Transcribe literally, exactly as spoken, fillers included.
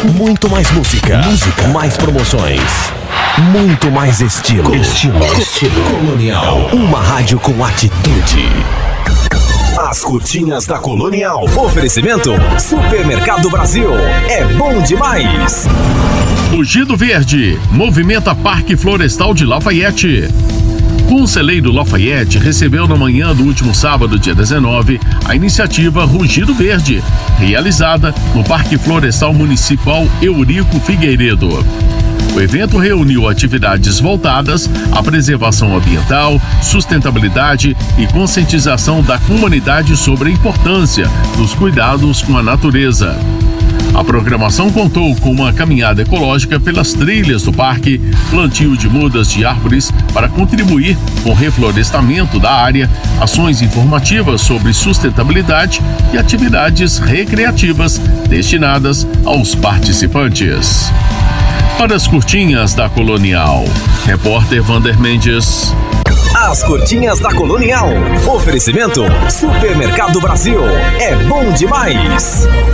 Muito mais música. Música. Mais promoções. Muito mais estilo. Estilo. Estilo. Colonial. Uma rádio com atitude. As curtinhas da Colonial. Oferecimento Supermercado Brasil. É bom demais. Rugido Verde movimenta Parque Florestal de Lafayette. Conselheiro Lafayette recebeu na manhã do último sábado, dia dezenove, a iniciativa Rugido Verde, realizada no Parque Florestal Municipal Eurico Figueiredo. O evento reuniu atividades voltadas à preservação ambiental, sustentabilidade e conscientização da comunidade sobre a importância dos cuidados com a natureza. A programação contou com uma caminhada ecológica pelas trilhas do parque, plantio de mudas de árvores para contribuir com o reflorestamento da área, ações informativas sobre sustentabilidade e atividades recreativas destinadas aos participantes. Para as curtinhas da Colonial, repórter Vander Mendes. As curtinhas da Colonial. Oferecimento Supermercado Brasil. É bom demais.